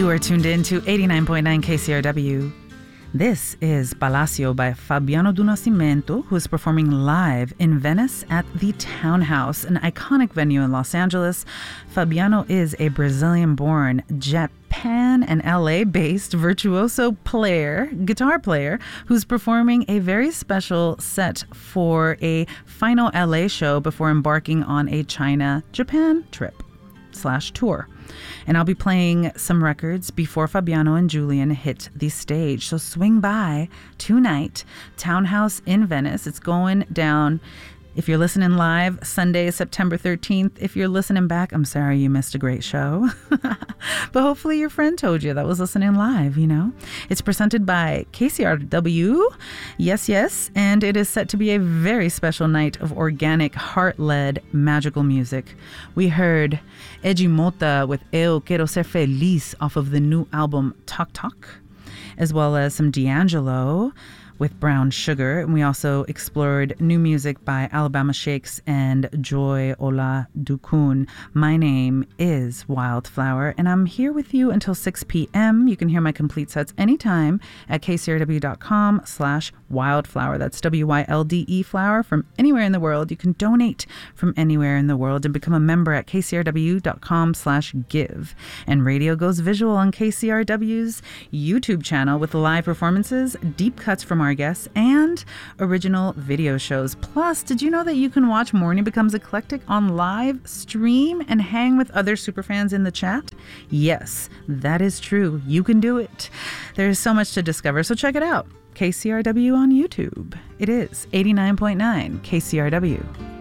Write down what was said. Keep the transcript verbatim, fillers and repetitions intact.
You are tuned in to eighty-nine point nine K C R W. This is Palacio by Fabiano do Nascimento, who is performing live in Venice at the Townhouse, an iconic venue in Los Angeles. Fabiano is a Brazilian-born, Japan and L A-based virtuoso player, guitar player, who's performing a very special set for a final L A show before embarking on a China-Japan trip slash tour. And I'll be playing some records before Fabiano and Julian hit the stage. So swing by tonight, Townhouse in Venice. It's going down. If you're listening live, Sunday, September thirteenth. If you're listening back, I'm sorry you missed a great show. But hopefully your friend told you that was listening live, you know. It's presented by K C R W. Yes, yes. And it is set to be a very special night of organic, heart-led, magical music. We heard Edgy Mota with Eu Quero Ser Feliz off of the new album Talk Talk, as well as some D'Angelo with Brown Sugar. And we also explored new music by Alabama Shakes and Joy Oladokun. My name is Wildflower, and I'm here with you until six p.m. You can hear my complete sets anytime at kcrw.com slash wildflower. That's W Y L D E flower, from anywhere in the world. You can donate from anywhere in the world and become a member at kcrw.com slash give. And radio goes visual on K C R W's YouTube channel with live performances, deep cuts from our guests, and original video shows. Plus, did you know that you can watch Morning Becomes Eclectic on live stream and hang with other superfans in the chat? Yes, that is true. You can do it. There's so much to discover, so check it out. K C R W on YouTube. It is eighty-nine point nine K C R W.